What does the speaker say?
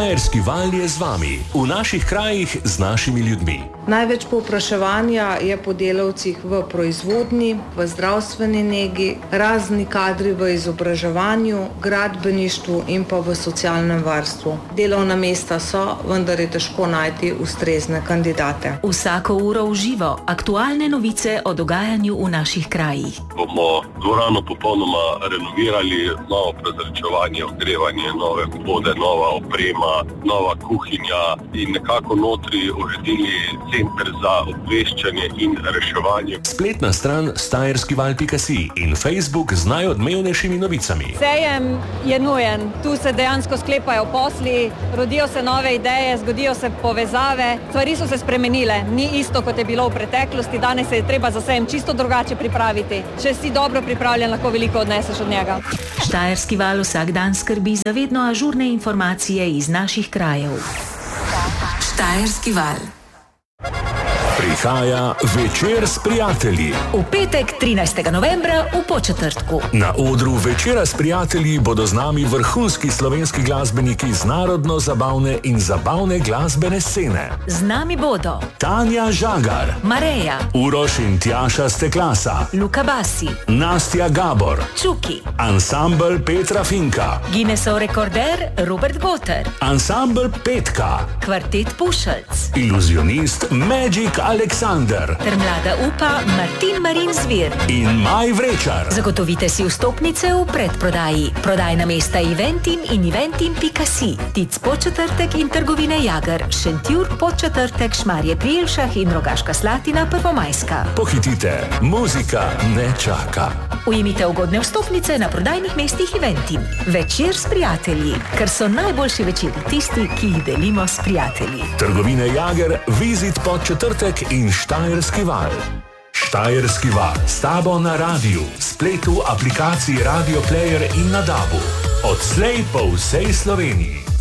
Štajerski val je z vami, v naših krajih z našimi ljudmi. Največ povpraševanja je po delavcih v proizvodnji, v zdravstveni negi, razni kadri v izobraževanju, gradbeništvu in pa v socialnem varstvu. Delovna mesta so, vendar je težko najti ustrezne kandidate. Vsako uro v živo, aktualne novice o dogajanju v naših krajih. Bomo dvorano popolnoma renovirali, novo prezračevanje, ogrevanje, nove vode, nova oprema, nova kuhinja in nekako notri uredili center za obveščanje in reševanje. Spletna stran štajerskival.si in Facebook z najodmevnejšimi novicami. Sejem je nujen, tu se dejansko sklepajo posli, rodijo se nove ideje, zgodijo se povezave, stvari so se spremenile, ni isto, kot je bilo v preteklosti, danes se je treba za sejem čisto drugače pripraviti. Če si dobro pripravljen, lahko veliko odneseš od njega. Štajerski val vsak dan skrbi za vedno ažurne informacije iz naših krajev. Štajerski val. Prihaja Večer s prijatelji. V petek 13. novembra v Podčetrtku. Na odru Večera s prijatelji bodo z nami vrhunski slovenski glasbeniki z narodno-zabavne in zabavne glasbene scene. Z nami bodo Tanja Žagar, Mareja, Uroš in Tjaša Steklasa, Luka Basi, Nastja Gabor, Čuki, ansambl Petra Finka, Guinnessov rekorder Robert Goter, ansambl Petka, kvartet Pušelc, iluzionist Magic Alexander ter mlada upa Martin Marin Zvir in Maj Vrečar. Zagotovite si vstopnice v predprodaji. Prodajna mesta Eventim in eventim.si, Tic Podčetrtek in trgovine Jager, Šentjur, Podčetrtek, Šmarje pri Jelšah in Rogaška Slatina, Prvomajska. Pohitite, muzika ne čaka. Ujemite ugodne vstopnice na prodajnih mestih Eventim. Večer s prijatelji, ker so najboljši večeri tisti, ki jih delimo s prijatelji. Trgovine Jager, Vizit Podčetrtek in Štajerski val. Štajerski val s tabo na radiju, spletu, aplikaciji Radio Player in na DAB-u. Odslej po vsej Sloveniji.